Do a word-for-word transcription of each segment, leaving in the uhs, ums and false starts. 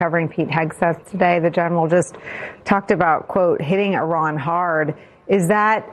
covering Pete Hegseth today. The general just talked about, quote, hitting Iran hard. Is that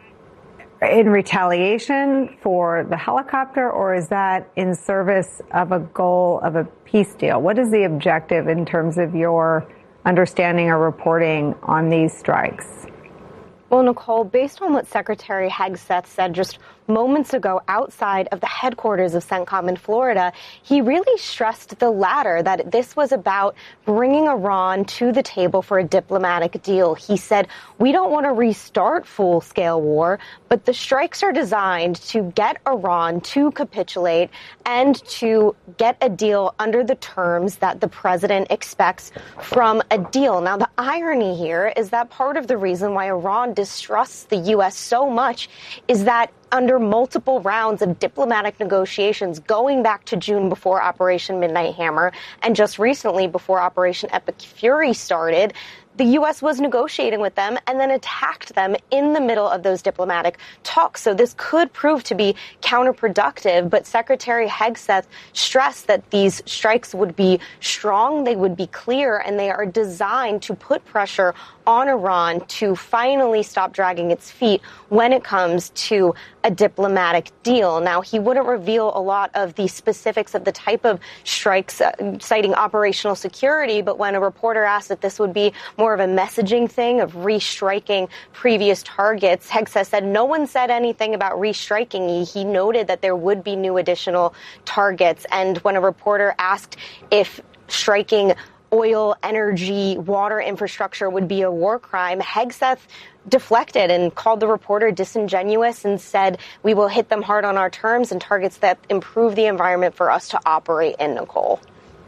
in retaliation for the helicopter, or is that in service of a goal of a peace deal? What is the objective in terms of your understanding or reporting on these strikes? Well, Nicole, based on what Secretary Hegseth said just moments ago outside of the headquarters of CENTCOM in Florida, he really stressed the latter, that this was about bringing Iran to the table for a diplomatic deal. He said, we don't want to restart full-scale war, but the strikes are designed to get Iran to capitulate and to get a deal under the terms that the president expects from a deal. Now, the irony here is that part of the reason why Iran distrusts the U S so much is that under multiple rounds of diplomatic negotiations going back to June before Operation Midnight Hammer and just recently before Operation Epic Fury started, the U S was negotiating with them and then attacked them in the middle of those diplomatic talks. So this could prove to be counterproductive. But Secretary Hegseth stressed that these strikes would be strong, they would be clear, and they are designed to put pressure on Iran to finally stop dragging its feet when it comes to a diplomatic deal. Now, he wouldn't reveal a lot of the specifics of the type of strikes, uh, citing operational security, but when a reporter asked if this would be more of a messaging thing of restriking previous targets, Hegseth said no one said anything about restriking. He, he noted that there would be new additional targets. And when a reporter asked if striking oil, energy, water infrastructure would be a war crime, Hegseth deflected and called the reporter disingenuous and said, we will hit them hard on our terms and targets that improve the environment for us to operate in, Nicole.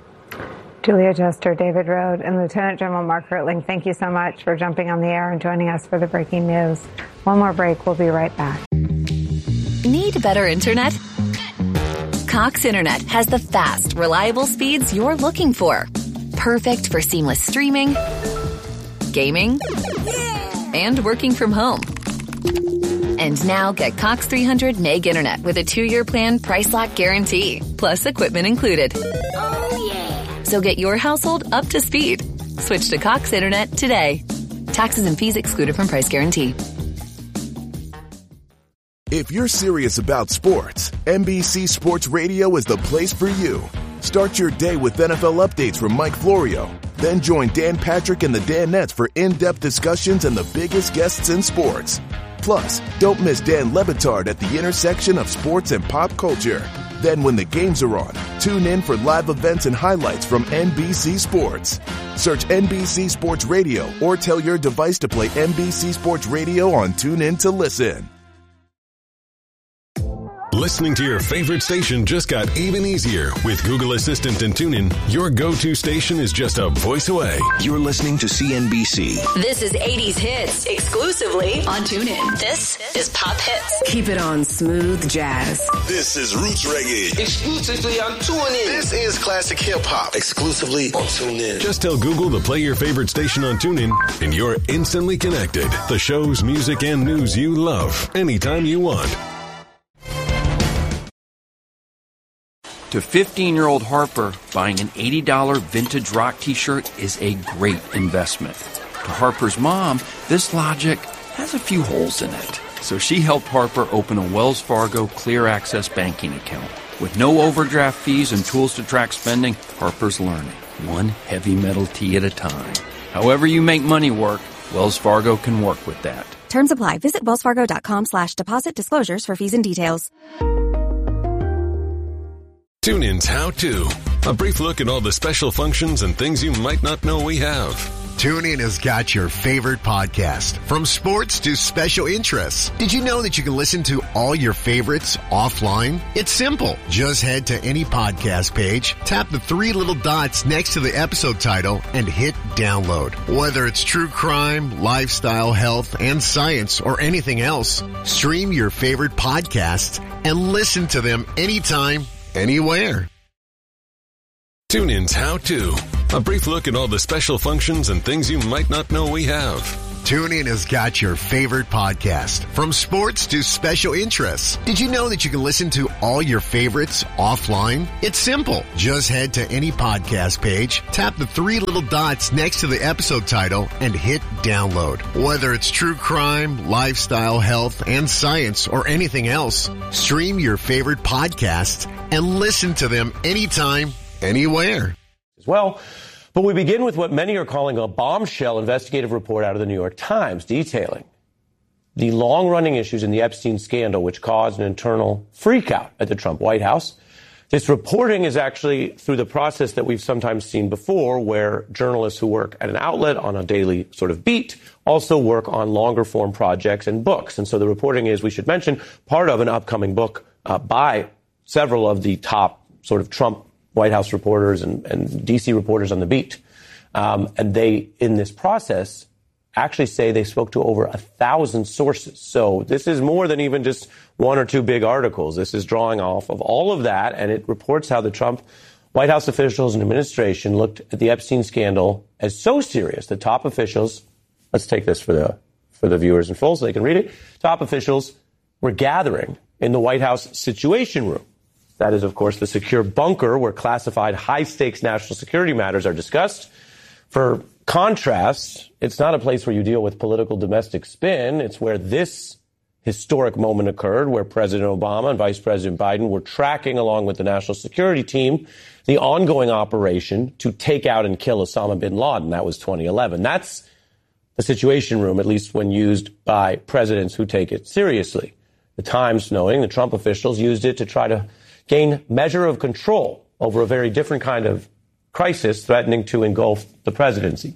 Julia Jester, David Rohde, and Lieutenant General Mark Hertling, thank you so much for jumping on the air and joining us for the breaking news. One more break. We'll be right back. Need better internet? Cox Internet has the fast, reliable speeds you're looking for. Perfect for seamless streaming, gaming, and working from home. And now get Cox three hundred meg internet with a two-year plan price lock guarantee, plus equipment included. Oh, yeah. So get your household up to speed. Switch to Cox Internet today. Taxes and fees excluded from price guarantee. If you're serious about sports, N B C Sports Radio is the place for you. Start your day with N F L updates from Mike Florio. Then join Dan Patrick and the Danettes for in-depth discussions and the biggest guests in sports. Plus, don't miss Dan Le Batard at the intersection of sports and pop culture. Then when the games are on, tune in for live events and highlights from N B C Sports. Search N B C Sports Radio or tell your device to play N B C Sports Radio on TuneIn to listen. Listening to your favorite station just got even easier. With Google Assistant and TuneIn, your go-to station is just a voice away. You're listening to C N B C. This is eighties hits, exclusively on TuneIn. This is Pop Hits. Keep it on smooth jazz. This is Roots Reggae, exclusively on TuneIn. This is classic hip-hop, exclusively on TuneIn. Just tell Google to play your favorite station on TuneIn, and you're instantly connected. The shows, music, and news you love, anytime you want. To fifteen-year-old Harper, buying an eighty dollars vintage rock t-shirt is a great investment. To Harper's mom, this logic has a few holes in it. So she helped Harper open a Wells Fargo Clear Access banking account. With no overdraft fees and tools to track spending, Harper's learning, one heavy metal tee at a time. However you make money work, Wells Fargo can work with that. Terms apply. Visit wellsfargo.com slash deposit disclosures for fees and details. TuneIn's How To. A brief look at all the special functions and things you might not know we have. TuneIn has got your favorite podcast, from sports to special interests. Did you know that you can listen to all your favorites offline? It's simple. Just head to any podcast page, tap the three little dots next to the episode title, and hit download. Whether it's true crime, lifestyle, health, and science, or anything else, stream your favorite podcasts and listen to them anytime, anywhere. TuneIn's How To. A brief look at all the special functions and things you might not know we have. TuneIn has got your favorite podcast, from sports to special interests. Did you know that you can listen to all your favorites offline? It's simple. Just head to any podcast page, tap the three little dots next to the episode title, and hit download. Whether it's true crime, lifestyle, health, and science, or anything else, stream your favorite podcasts and listen to them anytime, anywhere. As well. But we begin with what many are calling a bombshell investigative report out of the New York Times detailing the long-running issues in the Epstein scandal, which caused an internal freakout at the Trump White House. This reporting is actually through the process that we've sometimes seen before, where journalists who work at an outlet on a daily sort of beat also work on longer-form projects and books. And so the reporting is, we should mention, part of an upcoming book uh, by several of the top sort of Trump White House reporters and, and D C reporters on the beat. Um, and they, in this process, actually say they spoke to over a thousand sources. So this is more than even just one or two big articles. This is drawing off of all of that, and it reports how the Trump White House officials and administration looked at the Epstein scandal as so serious that top officials, let's take this for the for the viewers in full so they can read it, top officials were gathering in the White House Situation Room. That is, of course, the secure bunker where classified high-stakes national security matters are discussed. For contrast, it's not a place where you deal with political domestic spin. It's where this historic moment occurred, where President Obama and Vice President Biden were tracking, along with the national security team, the ongoing operation to take out and kill Osama bin Laden. That was twenty eleven. That's the Situation Room, at least when used by presidents who take it seriously. The Times, knowing the Trump officials used it to try to gain measure of control over a very different kind of crisis threatening to engulf the presidency.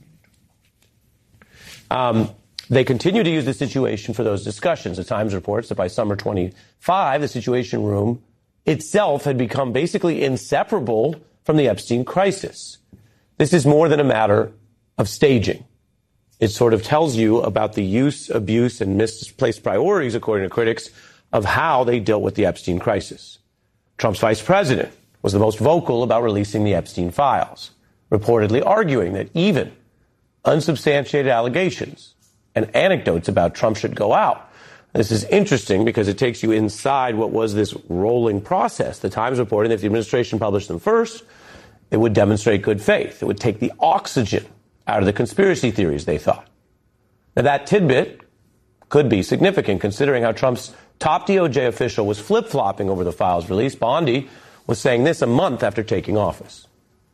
Um, they continue to use the situation for those discussions. The Times reports that by summer twenty-five, the Situation Room itself had become basically inseparable from the Epstein crisis. This is more than a matter of staging. It sort of tells you about the use, abuse, and misplaced priorities, according to critics, of how they dealt with the Epstein crisis. Trump's vice president was the most vocal about releasing the Epstein files, reportedly arguing that even unsubstantiated allegations and anecdotes about Trump should go out. This is interesting because it takes you inside what was this rolling process. The Times reported that if the administration published them first, it would demonstrate good faith. It would take the oxygen out of the conspiracy theories, they thought. Now, that tidbit could be significant considering how Trump's top D O J official was flip-flopping over the files release. Bondi was saying this a month after taking office.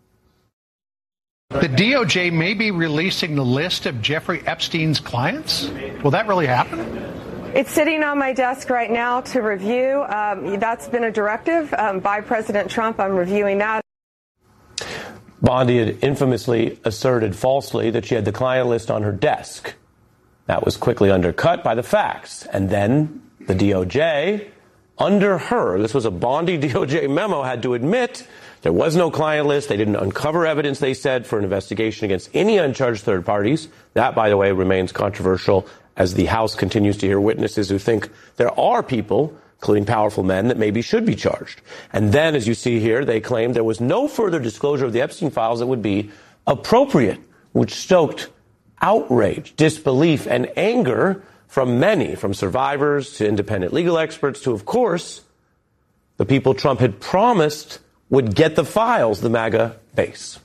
The D O J may be releasing the list of Jeffrey Epstein's clients? Will that really happen? It's sitting on my desk right now to review. Um, that's been a directive um, by President Trump. I'm reviewing that. Bondi had infamously asserted falsely that she had the client list on her desk. That was quickly undercut by the facts. And then the D O J, under her, this was a Bondi D O J memo, had to admit there was no client list. They didn't uncover evidence, they said, for an investigation against any uncharged third parties. That, by the way, remains controversial as the House continues to hear witnesses who think there are people, including powerful men, that maybe should be charged. And then, as you see here, they claimed there was no further disclosure of the Epstein files that would be appropriate, which stoked outrage, disbelief, and anger from many, from survivors to independent legal experts to, of course, the people Trump had promised would get the files, the MAGA base.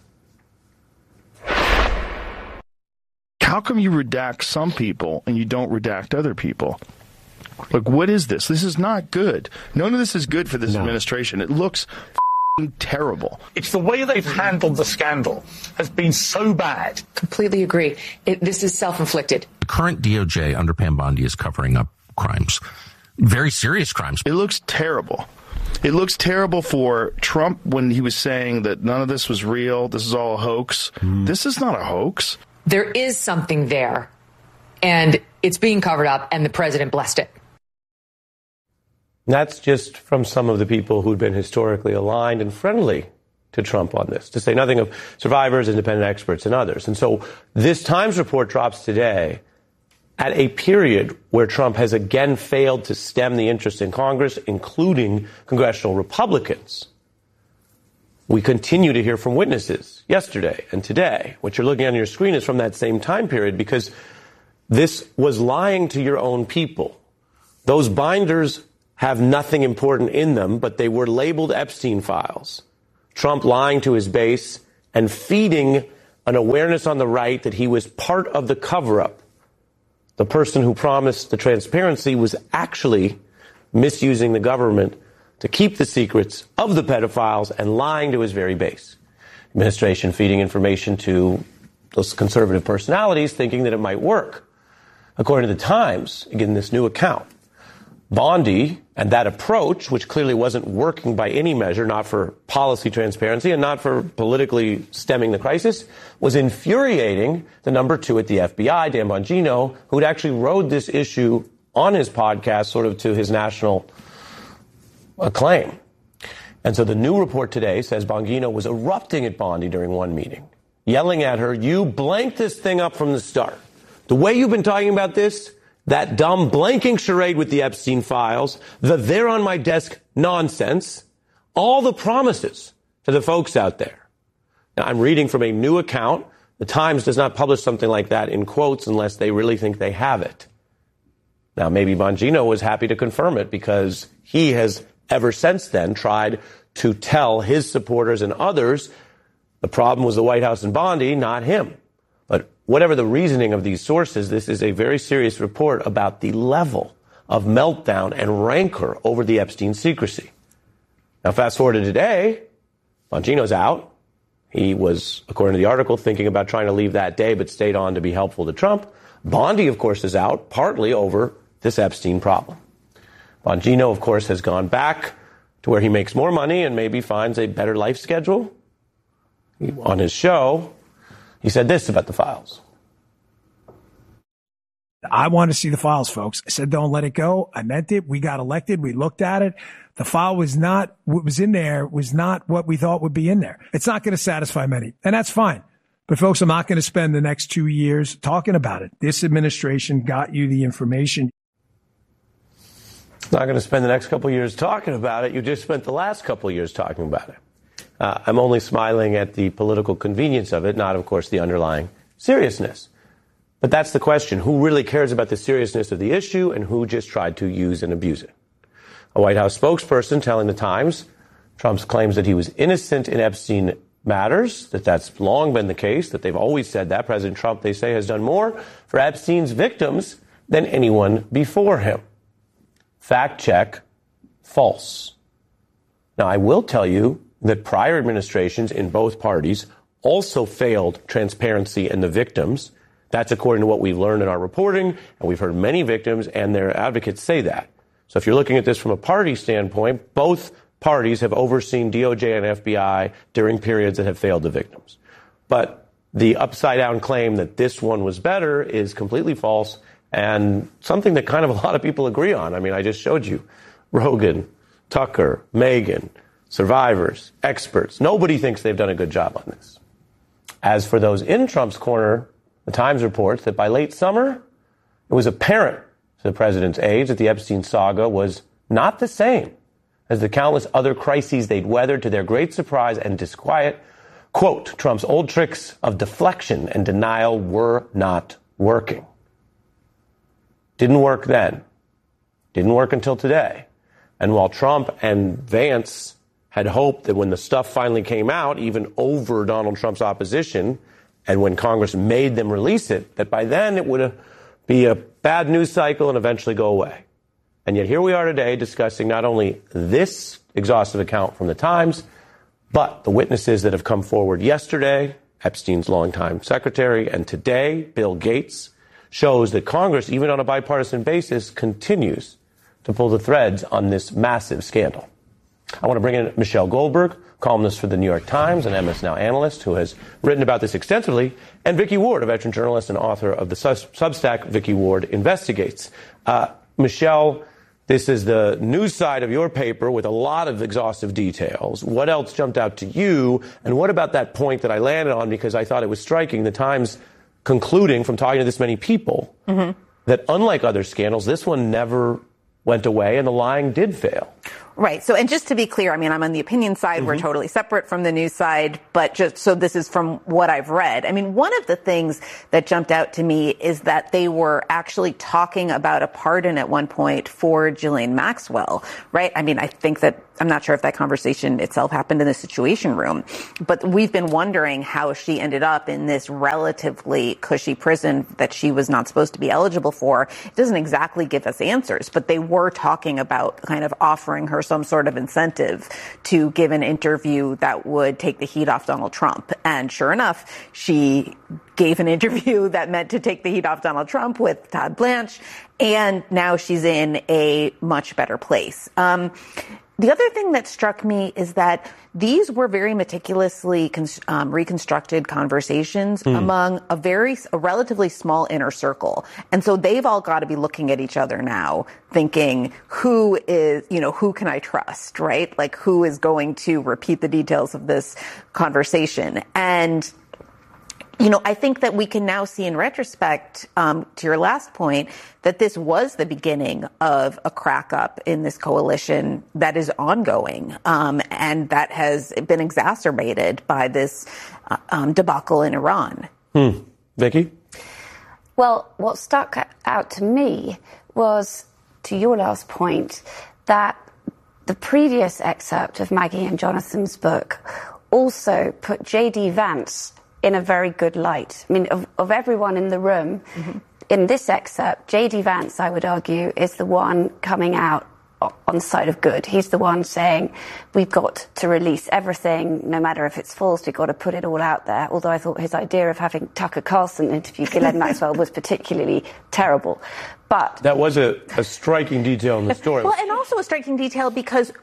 How come you redact some people and you don't redact other people? Like, what is this? This is not good. None of this is good for this no. administration. It looks f***ing terrible. It's the way they've handled the scandal has been so bad. Completely agree. It, this is self-inflicted. The current D O J under Pam Bondi is covering up crimes, very serious crimes. It looks terrible. It looks terrible for Trump when he was saying that none of this was real. This is all a hoax. Mm. This is not a hoax. There is something there, and it's being covered up, and the president blessed it. That's just from some of the people who'd been historically aligned and friendly to Trump on this, to say nothing of survivors, independent experts, and others. And so this Times report drops today at a period where Trump has again failed to stem the interest in Congress, including congressional Republicans. We continue to hear from witnesses yesterday and today. What you're looking at on your screen is from that same time period, because this was lying to your own people. Those binders have nothing important in them, but they were labeled Epstein files. Trump lying to his base and feeding an awareness on the right that he was part of the cover-up. The person who promised the transparency was actually misusing the government to keep the secrets of the pedophiles and lying to his very base. Administration feeding information to those conservative personalities thinking that it might work. According to the Times, again, this new account, Bondi and that approach, which clearly wasn't working by any measure, not for policy transparency and not for politically stemming the crisis, was infuriating the number two at the F B I, Dan Bongino, who'd actually rode this issue on his podcast sort of to his national acclaim. And so the new report today says Bongino was erupting at Bondi during one meeting, yelling at her, "You blanked this thing up from the start. The way you've been talking about this, that dumb blanking charade with the Epstein files, the they're on my desk nonsense, all the promises to the folks out there." Now, I'm reading from a new account. The Times does not publish something like that in quotes unless they really think they have it. Now, maybe Bongino was happy to confirm it because he has ever since then tried to tell his supporters and others the problem was the White House and Bondi, not him. But whatever the reasoning of these sources, this is a very serious report about the level of meltdown and rancor over the Epstein secrecy. Now, fast forward to today, Bongino's out. He was, according to the article, thinking about trying to leave that day, but stayed on to be helpful to Trump. Bondi, of course, is out, partly over this Epstein problem. Bongino, of course, has gone back to where he makes more money and maybe finds a better life schedule. On his show, he said this about the files. I want to see the files, folks. I said, don't let it go. I meant it. We got elected. We looked at it. The file was not, what was in there was not what we thought would be in there. It's not going to satisfy many, and that's fine. But folks, I'm not going to spend the next two years talking about it. This administration got you the information. Not going to spend the next couple of years talking about it. You just spent the last couple of years talking about it. Uh, I'm only smiling at the political convenience of it, not, of course, the underlying seriousness. But that's the question. Who really cares about the seriousness of the issue and who just tried to use and abuse it? A White House spokesperson telling the Times Trump's claims that he was innocent in Epstein matters, that that's long been the case, that they've always said that. President Trump, they say, has done more for Epstein's victims than anyone before him. Fact check, false. Now, I will tell you that prior administrations in both parties also failed transparency and the victims. That's according to what we've learned in our reporting, and we've heard many victims and their advocates say that. So if you're looking at this from a party standpoint, both parties have overseen D O J and F B I during periods that have failed the victims. But the upside-down claim that this one was better is completely false and something that kind of a lot of people agree on. I mean, I just showed you Rogan, Tucker, Megyn, survivors, experts. Nobody thinks they've done a good job on this. As for those in Trump's corner, the Times reports that by late summer, it was apparent to the president's aides that the Epstein saga was not the same as the countless other crises they'd weathered to their great surprise and disquiet. Quote, Trump's old tricks of deflection and denial were not working. Didn't work then. Didn't work until today. And while Trump and Vance had hoped that when the stuff finally came out, even over Donald Trump's opposition, and when Congress made them release it, that by then it would be a bad news cycle and eventually go away. And yet here we are today discussing not only this exhaustive account from the Times, but the witnesses that have come forward yesterday, Epstein's longtime secretary, and today, Bill Gates, shows that Congress, even on a bipartisan basis, continues to pull the threads on this massive scandal. I want to bring in Michelle Goldberg, columnist for the New York Times and M S Now analyst who has written about this extensively, and Vicky Ward, a veteran journalist and author of the Substack Vicky Ward Investigates. Uh, Michelle, this is the news side of your paper with a lot of exhaustive details. What else jumped out to you? And what about that point that I landed on because I thought it was striking, the Times concluding from talking to this many people mm-hmm. that unlike other scandals, this one never went away and the lying did fail. Right. So, and just to be clear, I mean, I'm on the opinion side. Mm-hmm. We're totally separate from the news side, but just so this is from what I've read. I mean, one of the things that jumped out to me is that they were actually talking about a pardon at one point for Ghislaine Maxwell, right? I mean, I think that I'm not sure if that conversation itself happened in the Situation Room, but we've been wondering how she ended up in this relatively cushy prison that she was not supposed to be eligible for. It doesn't exactly give us answers, but they were talking about kind of offering her some sort of incentive to give an interview that would take the heat off Donald Trump. And sure enough, she gave an interview that meant to take the heat off Donald Trump with Todd Blanche, and now she's in a much better place. Um, The other thing that struck me is that these were very meticulously um, reconstructed conversations mm. among a very, a relatively small inner circle. And so they've all got to be looking at each other now, thinking, who is, you know, who can I trust, right? Like, who is going to repeat the details of this conversation? And you know, I think that we can now see in retrospect, um, to your last point, that this was the beginning of a crack up in this coalition that is ongoing, um, and that has been exacerbated by this uh, um, debacle in Iran. Hmm. Vicky? Well, what stuck out to me was, to your last point, that the previous excerpt of Maggie and Jonathan's book also put J D Vance in a very good light. I mean, of, of everyone in the room, mm-hmm. in this excerpt, J D Vance, I would argue, is the one coming out on the side of good. He's the one saying, we've got to release everything, no matter if it's false, we've got to put it all out there. Although I thought his idea of having Tucker Carlson interview Ghislaine Maxwell was particularly terrible. But that was a, a striking detail in the story. Well, and also a striking detail because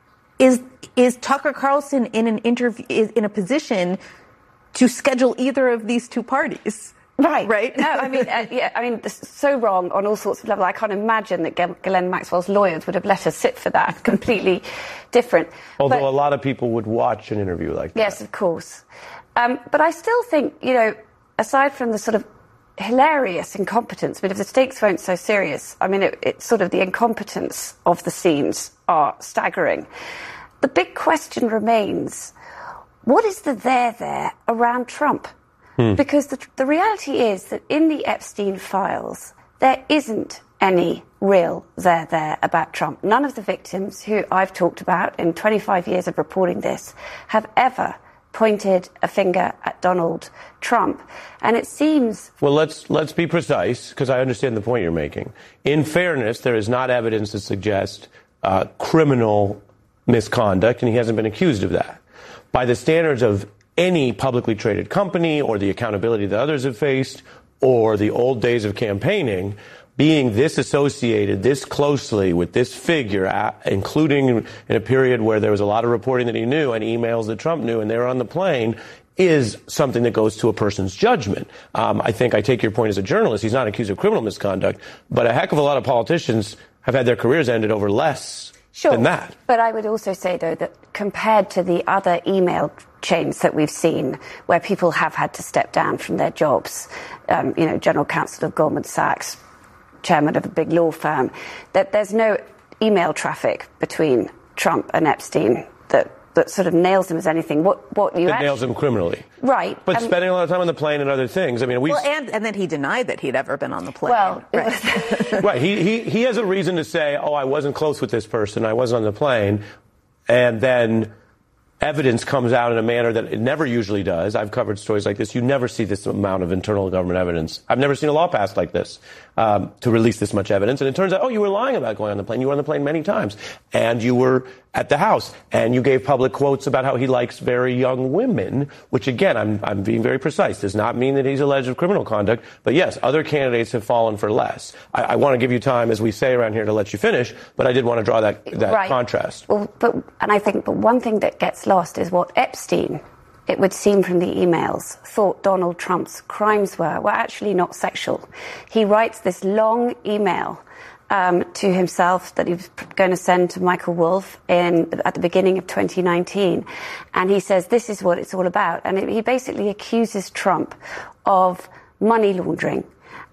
is is Tucker Carlson in an interview, is in a position to schedule either of these two parties? Right. Right? No, I mean, uh, yeah, I mean, this is so wrong on all sorts of levels. I can't imagine that Ghislaine Maxwell's lawyers would have let her sit for that. Completely different. Although but, a lot of people would watch an interview like that. Yes, of course. Um, but I still think, you know, aside from the sort of hilarious incompetence, I mean, if the stakes weren't so serious, I mean, it, it's sort of the incompetence of the scenes are staggering. The big question remains, what is the there there around Trump? Hmm. Because the, the reality is that in the Epstein files, there isn't any real there there about Trump. None of the victims who I've talked about in twenty-five years of reporting this have ever pointed a finger at Donald Trump. And it seems... Well, let's let's be precise, because I understand the point you're making. In fairness, there is not evidence to suggest uh, criminal misconduct, and he hasn't been accused of that. By the standards of any publicly traded company or the accountability that others have faced or the old days of campaigning, being this associated this closely with this figure, including in a period where there was a lot of reporting that he knew and emails that Trump knew and they were on the plane, is something that goes to a person's judgment. Um, I think I take your point as a journalist. He's not accused of criminal misconduct, but a heck of a lot of politicians have had their careers ended over less Sure, than that. But I would also say, though, that compared to the other email chains that we've seen where people have had to step down from their jobs, um, you know, general counsel of Goldman Sachs, chairman of a big law firm, that there's no email traffic between Trump and Epstein that that sort of nails him as anything. What what you that actually, nails him criminally, right? But um, spending a lot of time on the plane and other things. I mean, we well, and and then he denied that he'd ever been on the plane. Well, right. right. He he he has a reason to say, "Oh, I wasn't close with this person. I wasn't on the plane," and then evidence comes out in a manner that it never usually does. I've covered stories like this. You never see this amount of internal government evidence. I've never seen a law passed like this um, to release this much evidence. And it turns out, oh, you were lying about going on the plane. You were on the plane many times. And you were at the house. And you gave public quotes about how he likes very young women, which, again, I'm, I'm being very precise. Does not mean that he's alleged of criminal conduct. But, yes, other candidates have fallen for less. I, I want to give you time, as we say around here, to let you finish. But I did want to draw that, that right. contrast. Well, but, and I think but one thing that gets lost is what Epstein, it would seem from the emails, thought Donald Trump's crimes were, were actually not sexual. He writes this long email um, to himself that he was going to send to Michael Wolff in, at the beginning of twenty nineteen. And he says, this is what it's all about. And it, he basically accuses Trump of money laundering,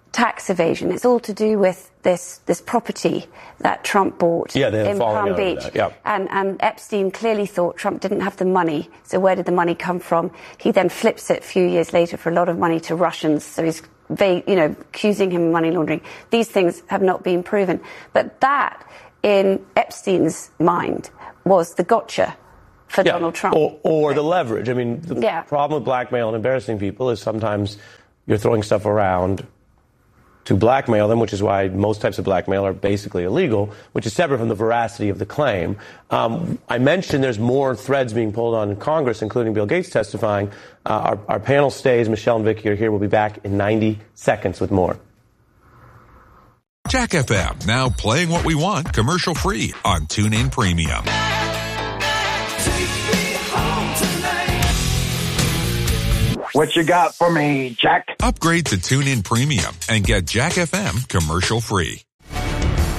tax evasion. It's all to do with this this property that Trump bought yeah, in Palm Beach. Yeah. And, and Epstein clearly thought Trump didn't have the money. So where did the money come from? He then flips it a few years later for a lot of money to Russians. So he's, they, you know, accusing him of money laundering. These things have not been proven. But that, in Epstein's mind, was the gotcha for yeah. Donald Trump. Or, or the leverage. I mean, the yeah. problem with blackmail and embarrassing people is sometimes you're throwing stuff around to blackmail them, which is why most types of blackmail are basically illegal, which is separate from the veracity of the claim. Um, I mentioned there's more threads being pulled on in Congress, including Bill Gates testifying. Uh, our, our panel stays. Michelle and Vicky are here. We'll be back in ninety seconds with more. Jack F M, now playing what we want commercial-free on TuneIn Premium. What you got for me, Jack? Upgrade to TuneIn Premium and get Jack F M commercial-free.